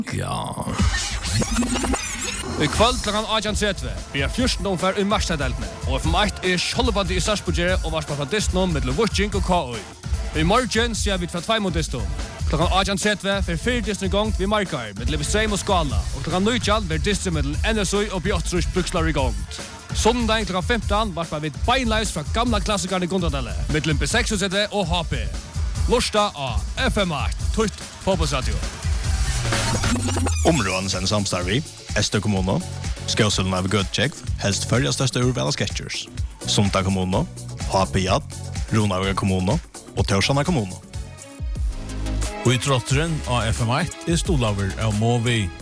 Ja. I kvöld klokken 18.30 blir 14 omfær i Marstaddeltene, og FM1 skjoldbandi i Sarsbogere og varspa fra Disney mellom Vucing og KOI. I morgen ser vi fra 2 mot Disney. Klokken 18.30 for 4 Disney gong vi markar med Levistrheim og Skala, og klokken 19 vil Disney mellom NSU og Bjottrus brukslar i gongt. Sondag klokken 15 varspa vi beinleis fra gamla klassikerne i Gondradelle, mellom B6 og HP. Lorsta av FM8, Tutt Fotbollsradio. Områden sen samstarvi, Estö kommuno, Skåselen av Götcheck, helst följa största urvala sketchers. Sunta kommuno, HPJ, Ronaga kommuno og Torsana kommuno. Og i trotteren av FM8 stolaver av Movi.